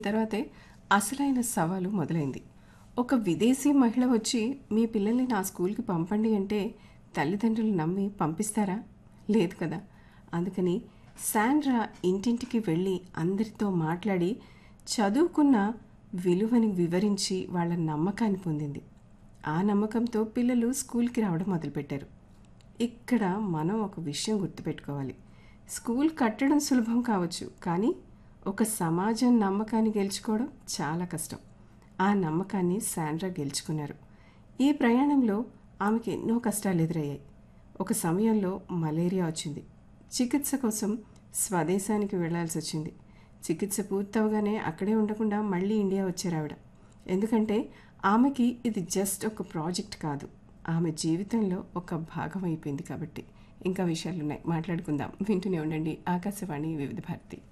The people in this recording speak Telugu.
తర్వాతే అసలైన సవాలు మొదలైంది. ఒక విదేశీ మహిళ వచ్చి మీ పిల్లల్ని నా స్కూల్‌కి పంపండి అంటే తల్లిదండ్రులు నమ్మి పంపిస్తారా? లేదు కదా! అందుకని శాండ్రా ఇంటింటికి వెళ్ళి అందరితో మాట్లాడి చదువుకున్న విలువని వివరించి వాళ్ళ నమ్మకాన్ని పొందింది. ఆ నమ్మకంతో పిల్లలు స్కూల్‌కి రావడం మొదలుపెట్టారు. ఇక్కడ మనం ఒక విషయం గుర్తుపెట్టుకోవాలి. స్కూల్ కట్టడం సులభం కావచ్చు, కానీ ఒక సమాజం నమ్మకాన్ని గెలుచుకోవడం చాలా కష్టం. ఆ నమ్మకాన్ని శాండ్రా గెలుచుకున్నారు. ఈ ప్రయాణంలో ఆమెకి ఎన్నో కష్టాలు ఎదురయ్యాయి. ఒక సమయంలో మలేరియా వచ్చింది. చికిత్స కోసం స్వదేశానికి వెళ్లాల్సి వచ్చింది. చికిత్స పూర్తవగానే అక్కడే ఉండకుండా మళ్ళీ ఇండియా వచ్చారావిడ. ఎందుకంటే ఆమెకి ఇది జస్ట్ ఒక ప్రాజెక్ట్ కాదు, ఆమె జీవితంలో ఒక భాగం అయిపోయింది కాబట్టి. ఇంకా విషయాలున్నాయి, మాట్లాడుకుందాం. వింటూనే ఉండండి ఆకాశవాణి వివిధ భారతి.